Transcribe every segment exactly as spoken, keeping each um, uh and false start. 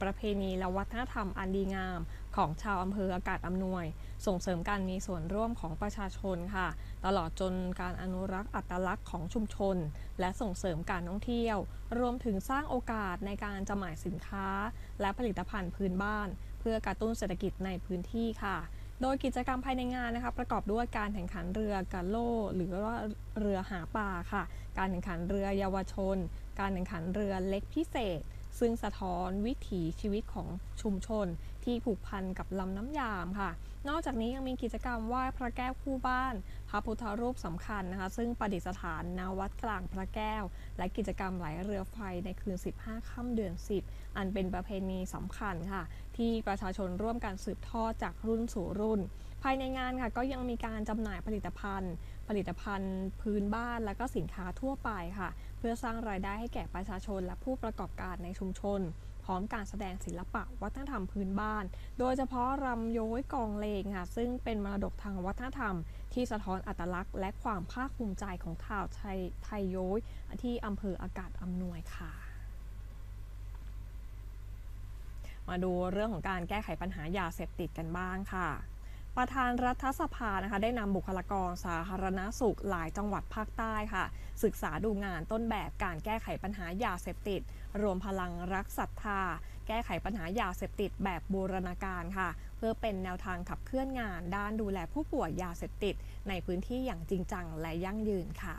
ประเพณีและวัฒนธรรมอันดีงามของชาวอำเภออากาศอำนวยส่งเสริมการมีส่วนร่วมของประชาชนค่ะตลอดจนการอนุรักษ์อัตลักษณ์ของชุมชนและส่งเสริมการท่องเที่ยวรวมถึงสร้างโอกาสในการจำหน่ายสินค้าและผลิตภัณฑ์พื้นบ้านเพื่อกระตุ้นเศรษฐกิจในพื้นที่ค่ะโดยกิจกรรมภายในงานนะคะประกอบด้วยการแข่งขันเรือกาโล่หรือว่าเรือหาปลาค่ะการแข่งขันเรือเยาวชนการแข่งขันเรือเล็กพิเศษซึ่งสะท้อนวิถีชีวิตของชุมชนที่ผูกพันกับลำน้ำยามค่ะนอกจากนี้ยังมีกิจกรรมไหว้พระแก้วคู่บ้านพระพุทธรูปสำคัญนะคะซึ่งประดิษฐานณวัดกลางพระแก้วและกิจกรรมไหลเรือไฟในคืนสิบห้าค่ำเดือนสิบอันเป็นประเพณีสำคัญค่ะที่ประชาชนร่วมกันสืบทอดจากรุ่นสู่รุ่นภายในงานค่ะก็ยังมีการจำหน่ายผลิตภัณฑ์ผลิตภัณฑ์พื้นบ้านและก็สินค้าทั่วไปค่ะเพื่อสร้างรายได้ให้แก่ประชาชนและผู้ประกอบการในชุมชนพร้อมการแสดงศิลปะวัฒนธรรมพื้นบ้านโดยเฉพาะรำโย้ยกองเลงค่ะซึ่งเป็นมรดกทางวัฒนธรรมที่สะท้อนอัตลักษณ์และความภาคภูมิใจของชาวไทยไทยโย้ยที่อำเภออากาศอำนวยค่ะมาดูเรื่องของการแก้ไขปัญหายาเสพติดกันบ้างค่ะประธานรัฐสภานะคะได้นำบุคลากรสาธารณสุขหลายจังหวัดภาคใต้ค่ะศึกษาดูงานต้นแบบการแก้ไขปัญหายาเสพติดรวมพลังรักศรัทธาแก้ไขปัญหายาเสพติดแบบบูรณาการค่ะเพื่อเป็นแนวทางขับเคลื่อนงานด้านดูแลผู้ป่วยยาเสพติดในพื้นที่อย่างจริงจังและยั่งยืนค่ะ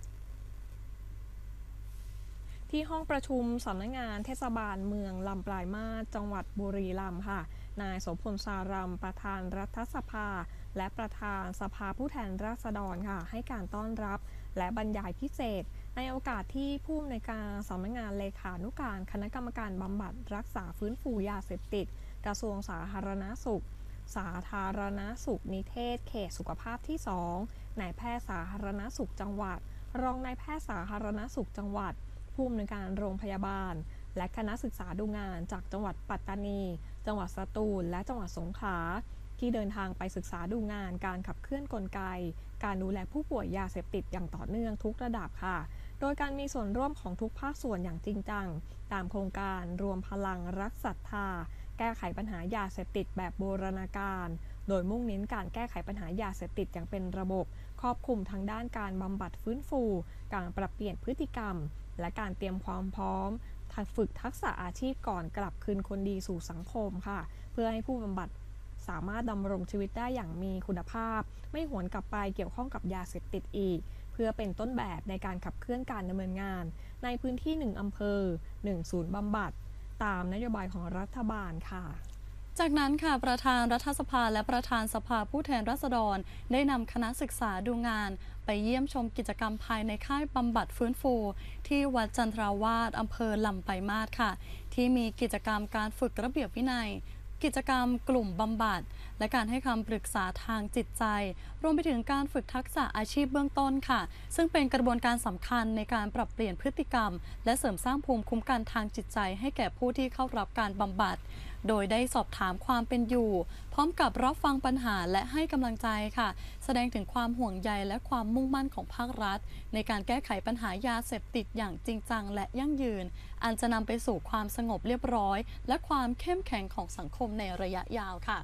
ที่ห้องประชุมสำนักงานเทศบาลเมืองลำปลายมาศจังหวัดบุรีรัมย์ค่ะนายโสพลสารัมประธานรัฐสภาและประธานสภาผู้แทนราษฎรค่ะให้การต้อนรับและบรรยายพิเศษในโอกาสที่ผู้อำนวยการสำนักงานเลขานุการคณะกรรมการบำบัดรักษาฟื้นฟูยาเสพติดกระทรวงสาธารณสุขสาธารณสุขนิเทศเขตสุขภาพที่สองนายแพทย์สาธารณสุขจังหวัดรองนายแพทย์สาธารณสุขจังหวัดผู้อำนวยการโรงพยาบาลและคณะศึกษาดูงานจากจังหวัดปัตตานีจังหวัดสตูลและจังหวัดสงขลาที่เดินทางไปศึกษาดูงานการขับเคลื่อนกลไกการดูแลผู้ป่วยยาเสพติดอย่างต่อเนื่องทุกระดับค่ะโดยการมีส่วนร่วมของทุกภาคส่วนอย่างจริงจังตามโครงการรวมพลังรักศรัทธาแก้ไขปัญหายาเสพติดแบบบูรณาการโดยมุ่งเน้นการแก้ไขปัญหายาเสพติดอย่างเป็นระบบครอบคลุมทั้งด้านการบำบัดฟื้นฟูการปรับเปลี่ยนพฤติกรรมและการเตรียมความพร้อมฝึกทักษะอาชีพก่อนกลับคืนคนดีสู่สังคมค่ะเพื่อให้ผู้บำบัดสามารถดำรงชีวิตได้อย่างมีคุณภาพไม่หวนกลับไปเกี่ยวข้องกับยาเสพติดอีกเพื่อเป็นต้นแบบในการขับเคลื่อนการดำเนินงานในพื้นที่หนึ่งอำเภอหนึ่งศูนย์บำบัดตามนโยบายของรัฐบาลค่ะจากนั้นค่ะประธานรัฐสภาและประธานสภาผู้แทนราษฎรได้นำคณะศึกษาดูงานไปเยี่ยมชมกิจกรรมภายในค่ายบำบัดฟื้นฟูที่วัดจันทราวาสอำเภอลำปลายมาศค่ะที่มีกิจกรรมการฝึกระเบียบวินัยกิจกรรมกลุ่มบำบัดและการให้คำปรึกษาทางจิตใจรวมไปถึงการฝึกทักษะอาชีพเบื้องต้นค่ะซึ่งเป็นกระบวนการสำคัญในการปรับเปลี่ยนพฤติกรรมและเสริมสร้างภูมิคุ้มกันทางจิตใจให้แก่ผู้ที่เข้ารับการบำบัดโดยได้สอบถามความเป็นอยู่พร้อมกับรับฟังปัญหาและให้กำลังใจค่ะแสดงถึงความห่วงใยและความมุ่งมั่นของภาครัฐในการแก้ไขปัญหายาเสพติดอย่างจริงจังและยั่งยืนอันจะนำไปสู่ความสงบเรียบร้อยและความเข้มแข็งของสังคมในระยะยาวค่ะ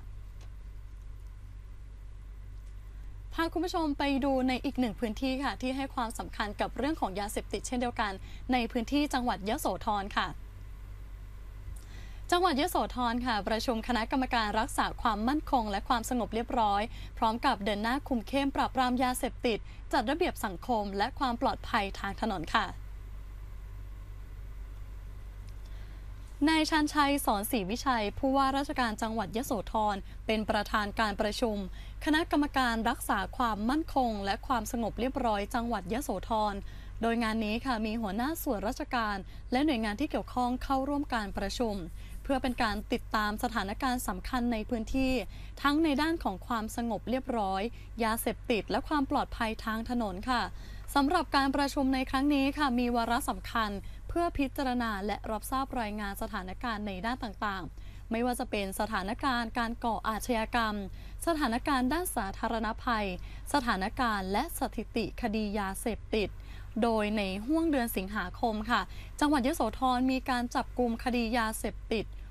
พาคุณผู้ชมไปดูในอีกหนึ่งพื้นที่ค่ะที่ให้ความสำคัญกับเรื่องของยาเสพติดเช่นเดียวกันในพื้นที่จังหวัดยโสธรค่ะจังหวัดยโสธรค่ะประชุมคณะกรรมการรักษาความมั่นคงและความสงบเรียบร้อยพร้อมกับเดินหน้าคุมเข้มปราบปรามยาเสพติดจัดระเบียบสังคมและความปลอดภัยทางถนนค่ะนายชาญชัยสอนศรีวิชัยผู้ว่าราชการจังหวัดยโสธรเป็นประธานการประชุมคณะกรรมการรักษาความมั่นคงและความสงบเรียบร้อยจังหวัดยโสธรโดยงานนี้ค่ะมีหัวหน้าส่วนราชการและหน่วยงานที่เกี่ยวข้องเข้าร่วมการประชุมเพื่อเป็นการติดตามสถานการณ์สำคัญในพื้นที่ทั้งในด้านของความสงบเรียบร้อยยาเสพติดและความปลอดภัยทางถนนค่ะสำหรับการประชุมในครั้งนี้ค่ะมีวาระสำคัญเพื่อพิจารณาและรับทราบรายงานสถานการณ์ในด้านต่างๆไม่ว่าจะเป็นสถานการณ์การก่ออาชญากรรมสถานการณ์ด้านสาธารณภัยสถานการณ์และสถิติคดียาเสพติดโดยในห้วงเดือนสิงหาคมค่ะจังหวัดยโสธรมีการจับกุมคดียาเสพติด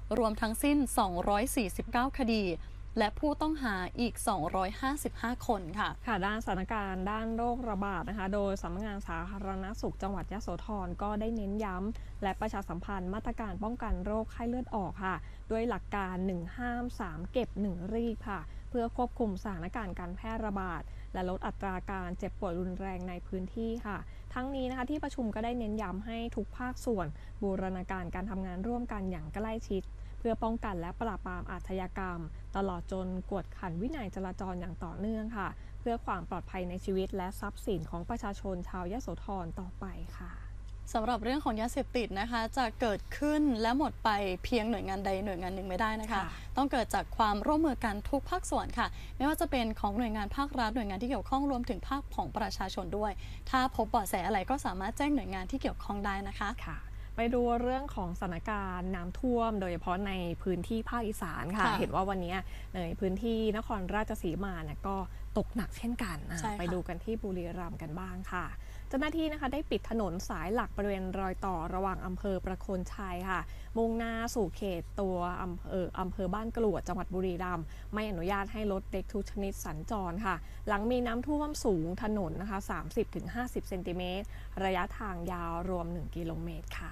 รวมทั้งสิ้นสองร้อยสี่สิบเก้าคดีและผู้ต้องหาอีกสองร้อยห้าสิบห้าคนค่ะค่ะด้านสถานการณ์ด้านโรคระบาดนะคะโดยสำนักงานสาธารณสุขจังหวัดยโสธรก็ได้เน้นย้ำและประชาสัมพันธ์มาตรการป้องกันโรคไข้เลือดออกค่ะด้วยหลักการหนึ่งห้ามสามเก็บหนึ่งรีบค่ะเพื่อควบคุมสถานการณ์การแพร่ระบาดและลดอัตราการเจ็บป่วยรุนแรงในพื้นที่ค่ะทั้งนี้นะคะที่ประชุมก็ได้เน้นย้ำให้ทุกภาคส่วนบูรณาการการทำงานร่วมกันอย่างใกล้ชิดเพื่อป้องกันและปราบปรามอาชญากรรมตลอดจนกวดขันวินัยจราจรอย่างต่อเนื่องค่ะเพื่อความปลอดภัยในชีวิตและทรัพย์สินของประชาชนชาวยโสธรต่อไปค่ะสำหรับเรื่องของยาเสพติดนะคะจะเกิดขึ้นและหมดไปเพียงหน่วยงานใดหน่วยงานหนึ่งไม่ได้นะคะต้องเกิดจากความร่วมมือกันทุกภาคส่วนค่ะไม่ว่าจะเป็นของหน่วยงานภาครัฐหน่วยงานที่เกี่ยวข้องรวมถึงภาคของประชาชนด้วยถ้าพบเบาะแสอะไรก็สามารถแจ้งหน่วยงานที่เกี่ยวข้องได้นะคะค่ะไปดูเรื่องของสถานการณ์น้ำท่วมโดยเฉพาะในพื้นที่ภาคอีสานค่ะเห็นว่าวันนี้ในพื้นที่นครราชสีมาเนี่ยก็ตกหนักเช่นกันไปดูกันที่บุรีรัมย์กันบ้างค่ะเจ้าหน้าที่นะคะได้ปิดถนนสายหลักบริเวณรอยต่อระหว่างอำเภอประโคนชัยค่ะมุ่งหน้าสู่เขตตัวอำเภออำเภอบ้านกรวดจังหวัดบุรีรัมย์ไม่อนุญาตให้รถเล็กทุกชนิดสัญจรค่ะหลังมีน้ำท่วมสูงถนนนะคะ สามสิบถึงห้าสิบ เซนติเมตรระยะทางยาวรวมหนึ่งกิโลเมตรค่ะ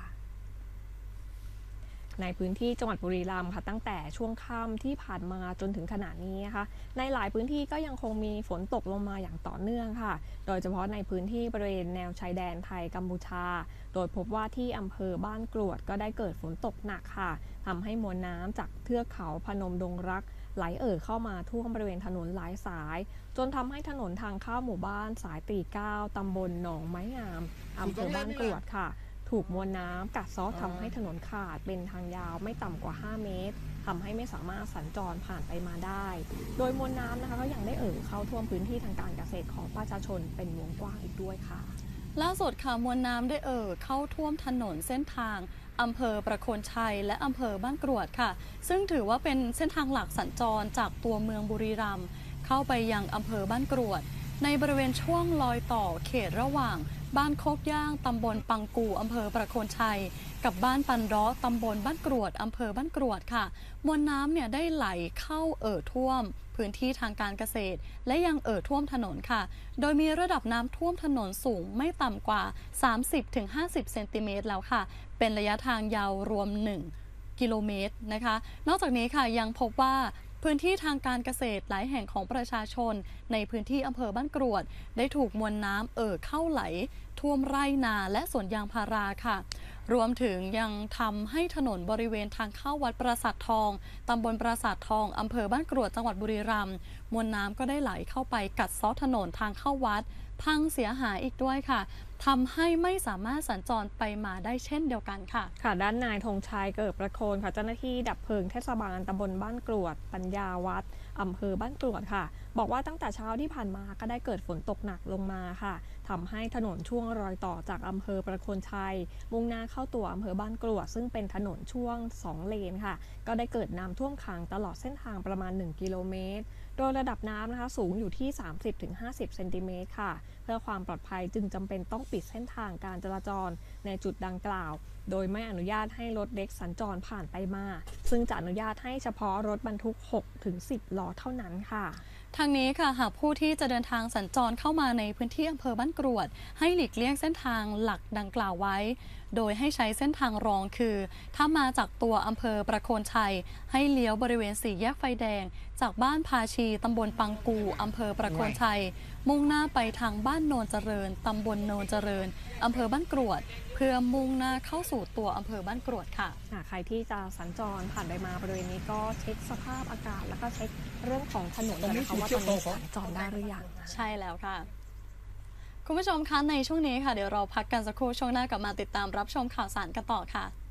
ในพื้นที่จังหวัดบุรีรัมย์ค่ะตั้งแต่ช่วงค่ำที่ผ่านมาจนถึงขณะนี้นะคะในหลายพื้นที่ก็ยังคงมีฝนตกลงมาอย่างต่อเนื่องค่ะโดยเฉพาะในพื้นที่บริเวณแนวชายแดนไทยกัมพูชาโดยพบว่าที่อำเภอบ้านกรวดก็ได้เกิดฝนตกหนักค่ะทำให้มวลน้ำจากเทือกเขาพนมดงรักไหลเอ่อเข้ามาท่วมบริเวณถนนหลายสายจนทำให้ถนนทางเข้าหมู่บ้านสายตีเก้าตำบลหนองไม้งามอำเภอบ้านกรวดค่ะถูกมวลน้ำกัดเซาะทำให้ถนนขาดเป็นทางยาวไม่ต่ำกว่าห้าเมตรทำให้ไม่สามารถสัญจรผ่านไปมาได้โดยมวลน้ำนะคะก็ยังได้เอ่อเข้าท่วมพื้นที่ทางการเกษตรของประชาชนเป็นวงกว้างอีกด้วยค่ะล่าสุดค่ะมวลน้ำได้เอ่อเข้าท่วมถนนเส้นทางอำเภอประโคนชัยและอำเภอบ้านกรวดค่ะซึ่งถือว่าเป็นเส้นทางหลักสัญจรจากตัวเมืองบุรีรัมย์เข้าไปยังอำเภอบ้านกรวดในบริเวณช่วงรอยต่อเขตระหว่างบ้านโคกย่างตำบลปังกูอำเภอประโคนชัยกับบ้านปันร้อตำบลบ้านกรวดอำเภอบ้านกรวดค่ะมวลน้ำเนี่ยได้ไหลเข้าเอ่อท่วมพื้นที่ทางการเกษตรและยังเอ่อท่วมถนนค่ะโดยมีระดับน้ำท่วมถนนสูงไม่ต่ำกว่า สามสิบถึงห้าสิบ เซนติเมตรแล้วค่ะเป็นระยะทางยาวรวมหนึ่งกิโลเมตรนะคะนอกจากนี้ค่ะยังพบว่าพื้นที่ทางการเกษตรหลายแห่งของประชาชนในพื้นที่อำเภอบ้านกรวดได้ถูกมวลน้ำเอ่อเข้าไหลท่วมไร่นาและสวนยางพาราค่ะรวมถึงยังทำให้ถนนบริเวณทางเข้าวัดปราสาททองตำบลปราสาททองอำเภอบ้านกรวดจังหวัดบุรีรัมย์มวลน้ำก็ได้ไหลเข้าไปกัดเซาะถนนทางเข้าวัดพังเสียหายอีกด้วยค่ะทำให้ไม่สามารถสัญจรไปมาได้เช่นเดียวกันค่ะค่ะด้านนายธงชัยเกิดประโคนค่ะเจ้าหน้าที่ดับเพลิงเทศบาลตำบลบ้านกรวดปัญญาวัดอำเภอบ้านกรวดค่ะบอกว่าตั้งแต่เช้าที่ผ่านมาก็ได้เกิดฝนตกหนักลงมาค่ะทำให้ถนนช่วงรอยต่อจากอำเภอประโคนชัยมุ่งหน้าเข้าตัวอำเภอบ้านกรวดซึ่งเป็นถนนช่วงสองเลนค่ะก็ได้เกิดน้ำท่วมขังตลอดเส้นทางประมาณหนึ่งกิโลเมตรโดยระดับน้ำนะคะสูงอยู่ที่ สามสิบถึงห้าสิบ เซนติเมตรค่ะเพื่อความปลอดภัยจึงจำเป็นต้องปิดเส้นทางการจราจรในจุดดังกล่าวโดยไม่อนุญาตให้รถเล็กสัญจรผ่านไปมาซึ่งจะอนุญาตให้เฉพาะรถบรรทุก หกถึงสิบ ล้อเท่านั้นค่ะทางนี้ค่ะหากผู้ที่จะเดินทางสัญจรเข้ามาในพื้นที่อำเภอบ้านกรวดให้หลีกเลี่ยงเส้นทางหลักดังกล่าวไว้โดยให้ใช้เส้นทางรองคือถ้ามาจากตัวอำเภอประโคนชัยให้เลี้ยวบริเวณสี่แยกไฟแดงจากบ้านพาชีตำบลปังกูอำเภอประโคนชัยมุ่งหน้าไปทางบ้านโนนเจริญตำบลโนนเจริญอำเภอบ้านกรวดเพื่อมุ่งหน้าเข้าสู่ตัวอำเภอบ้านกรวดค่ะใครที่จะสัญจรผ่านไปมาบริเวณนี้ก็เช็คสภาพอากาศแล้วก็เช็คเรื่องของถนนนะคะว่าตอนนี้สัญจรได้หรือยังใช่แล้วค่ะคุณผู้ชมคะในช่วงนี้ค่ะเดี๋ยวเราพักกันสักครู่ช่วงหน้ากลับมาติดตามรับชมข่าวสารกันต่อค่ะ